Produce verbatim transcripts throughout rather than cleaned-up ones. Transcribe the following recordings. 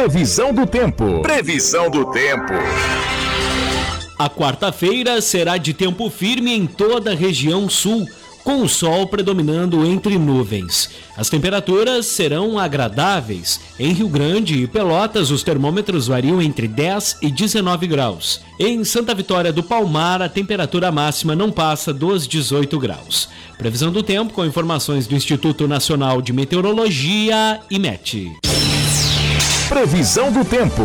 Previsão do tempo. Previsão do tempo. A quarta-feira será de tempo firme em toda a região sul, com o sol predominando entre nuvens. As temperaturas serão agradáveis. Em Rio Grande e Pelotas, os termômetros variam entre dez e dezenove graus. Em Santa Vitória do Palmar, a temperatura máxima não passa dos dezoito graus. Previsão do tempo com informações do Instituto Nacional de Meteorologia, IMET. Previsão do tempo.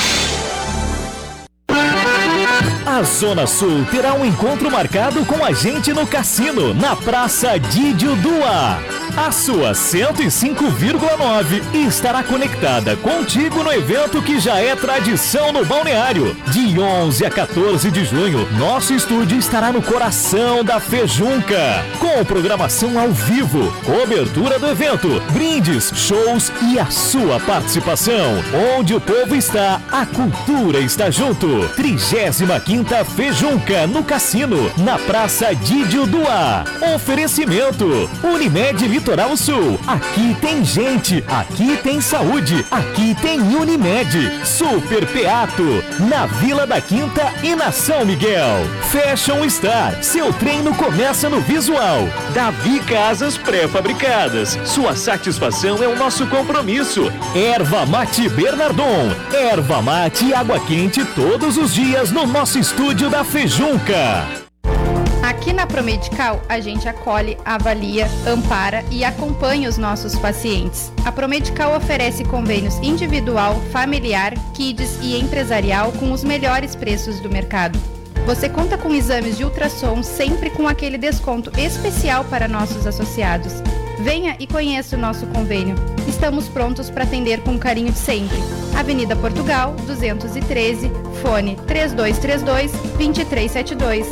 A Zona Sul terá um encontro marcado com a gente no cassino, na Praça Didio Dua. A sua cento e cinco vírgula nove estará conectada contigo no evento que já é tradição no balneário. De onze a quatorze de junho, nosso estúdio estará no coração da Fejunca, com programação ao vivo, cobertura do evento, brindes, shows e a sua participação. Onde o povo está, a cultura está junto. trigésima quinta Fejunca no Cassino, na Praça Didio Dua. Oferecimento Unimed Litoral Sul. Aqui tem gente, aqui tem saúde, aqui tem Unimed. Super Peato, na Vila da Quinta e na São Miguel. Fashion Star, seu treino começa no visual. Davi Casas Pré-Fabricadas, sua satisfação é o nosso compromisso. Erva Mate Bernardon, erva mate e água quente todos os dias no nosso estúdio da Fejunca. Aqui na Promedical, a gente acolhe, avalia, ampara e acompanha os nossos pacientes. A Promedical oferece convênios individual, familiar, kids e empresarial com os melhores preços do mercado. Você conta com exames de ultrassom sempre com aquele desconto especial para nossos associados. Venha e conheça o nosso convênio. Estamos prontos para atender com carinho de sempre. Avenida Portugal, duzentos e treze, fone três dois três dois, dois três sete dois.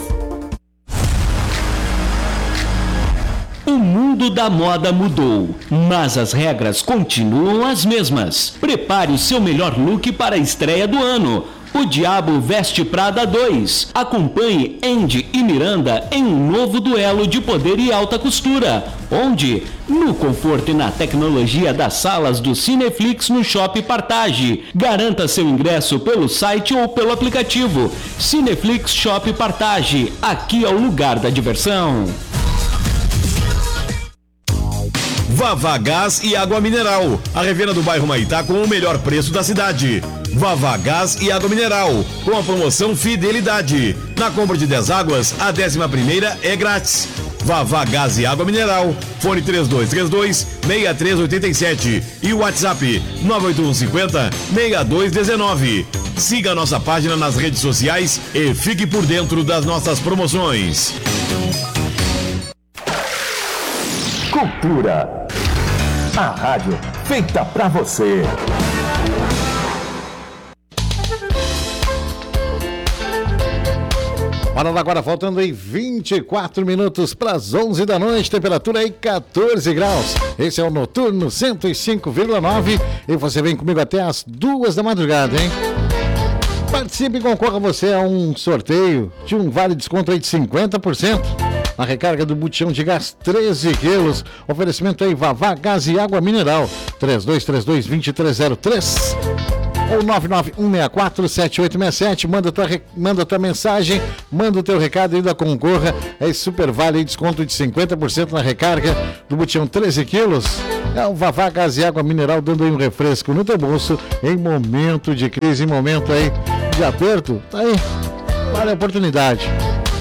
O mundo da moda mudou, mas as regras continuam as mesmas. Prepare o seu melhor look para a estreia do ano. O Diabo Veste Prada dois. Acompanhe Andy e Miranda em um novo duelo de poder e alta costura. Onde? No conforto e na tecnologia das salas do Cineflix no Shopping Partage. Garanta seu ingresso pelo site ou pelo aplicativo. Cineflix Shopping Partage. Aqui é o lugar da diversão. Vavá Gás e Água Mineral, a revenda do bairro Maitá com o melhor preço da cidade. Vavá Gás e Água Mineral, com a promoção Fidelidade. Na compra de dez águas, a décima primeira é grátis. Vavá Gás e Água Mineral, fone três dois três dois, seis três oito sete e o WhatsApp nove oito um cinco zero, seis dois um nove. Siga a nossa página nas redes sociais e fique por dentro das nossas promoções. Cultura. A rádio feita pra você. Hora lá agora, faltando aí vinte e quatro minutos para as onze da noite, temperatura aí quatorze graus. Esse é o Noturno cento e cinco vírgula nove e você vem comigo até as duas da madrugada, hein? Participe e concorra você a um sorteio de um vale desconto aí de cinquenta por cento. A recarga do botijão de gás treze quilos. Oferecimento aí Vavá Gás e Água Mineral. três dois três dois, dois três zero três ou nove nove um seis quatro, sete oito seis sete. Manda tua, manda tua mensagem, manda o teu recado aí da concorra. É super vale aí, desconto de cinquenta por cento na recarga do botijão treze quilos. É o Vavá Gás e Água Mineral dando aí um refresco no teu bolso em momento de crise, em momento aí de aperto. Tá aí, vale a oportunidade.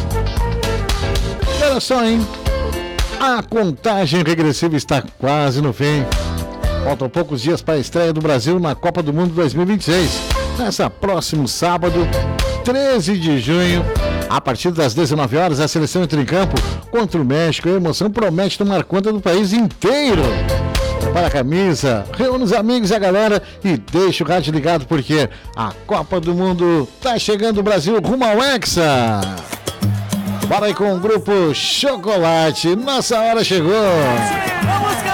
Olha só, hein? A contagem regressiva está quase no fim. Faltam poucos dias para a estreia do Brasil na Copa do Mundo dois mil e vinte e seis. Nessa próximo sábado, treze de junho, a partir das dezenove horas, a seleção entra em campo contra o México. A emoção promete tomar conta do país inteiro. Prepara a camisa, reúne os amigos e a galera e deixa o rádio ligado porque a Copa do Mundo tá chegando, o Brasil rumo ao Hexa. Bora aí com o grupo Chocolate. Nossa hora chegou. Vamos